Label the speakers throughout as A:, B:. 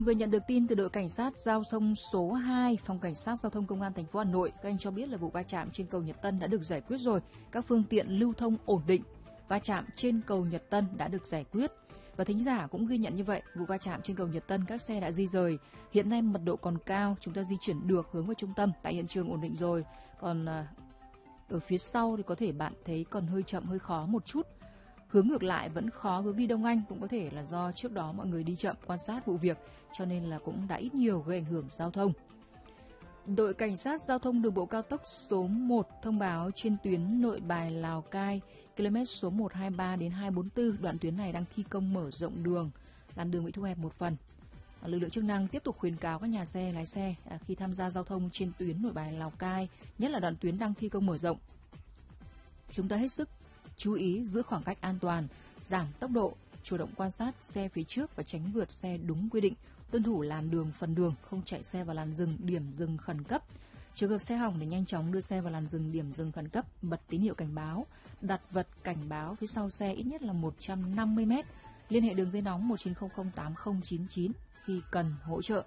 A: Vừa nhận được tin từ đội cảnh sát giao thông số 2, phòng cảnh sát giao thông công an thành phố Hà Nội, các anh cho biết là vụ va chạm trên cầu Nhật Tân đã được giải quyết rồi, các phương tiện lưu thông ổn định. Va chạm trên cầu Nhật Tân đã được giải quyết. Và thính giả cũng ghi nhận như vậy, vụ va chạm trên cầu Nhật Tân các xe đã di rời. Hiện nay mật độ còn cao, chúng ta di chuyển được hướng vào trung tâm, tại hiện trường ổn định rồi. Còn ở phía sau thì có thể bạn thấy còn hơi chậm, hơi khó một chút. Hướng ngược lại vẫn khó, hướng đi Đông Anh cũng có thể là do trước đó mọi người đi chậm quan sát vụ việc, cho nên là cũng đã ít nhiều gây ảnh hưởng giao thông. Đội cảnh sát giao thông đường bộ cao tốc số 1 thông báo trên tuyến Nội Bài Lào Cai, km số 123 đến 244, đoạn tuyến này đang thi công mở rộng đường, làn đường bị thu hẹp một phần. Lực lượng chức năng tiếp tục khuyến cáo các nhà xe, lái xe khi tham gia giao thông trên tuyến Nội Bài Lào Cai, nhất là đoạn tuyến đang thi công mở rộng. Chúng ta hết sức chú ý giữ khoảng cách an toàn, giảm tốc độ, chủ động quan sát xe phía trước và tránh vượt xe đúng quy định, tuân thủ làn đường phần đường, không chạy xe vào làn dừng, điểm dừng khẩn cấp. Trường hợp xe hỏng thì nhanh chóng đưa xe vào làn dừng, điểm dừng khẩn cấp, bật tín hiệu cảnh báo, đặt vật cảnh báo phía sau xe ít nhất là 150 m, liên hệ đường dây nóng 1900 8099 khi cần hỗ trợ.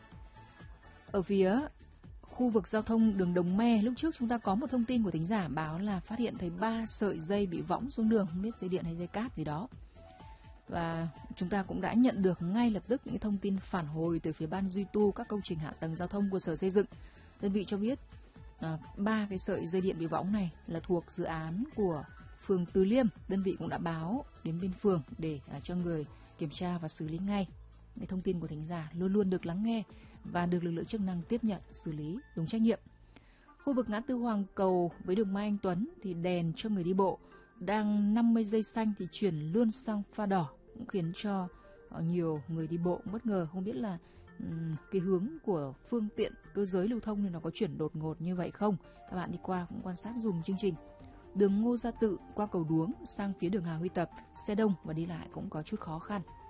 A: Ở phía khu vực giao thông đường Đồng Me, lúc trước chúng ta có một thông tin của thính giả báo là phát hiện thấy 3 sợi dây bị võng xuống đường, không biết dây điện hay dây cáp gì đó. Và chúng ta cũng đã nhận được ngay lập tức những thông tin phản hồi từ phía ban duy tu các công trình hạ tầng giao thông của Sở Xây dựng. Đơn vị cho biết 3 cái sợi dây điện bị võng này là thuộc dự án của phường Từ Liêm. Đơn vị cũng đã báo đến bên phường để cho người kiểm tra và xử lý ngay. Cái thông tin của thính giả luôn luôn được lắng nghe và được lực lượng chức năng tiếp nhận, xử lý đúng trách nhiệm. Khu vực ngã tư Hoàng Cầu với đường Mai Anh Tuấn thì đèn cho người đi bộ đang 50 giây xanh thì chuyển luôn sang pha đỏ, cũng khiến cho nhiều người đi bộ bất ngờ, không biết là cái hướng của phương tiện cơ giới lưu thông thì nó có chuyển đột ngột như vậy không. Các bạn đi qua cũng quan sát dùm chương trình. Đường Ngô Gia Tự qua cầu Đuống sang phía đường Hà Huy Tập xe đông và đi lại cũng có chút khó khăn.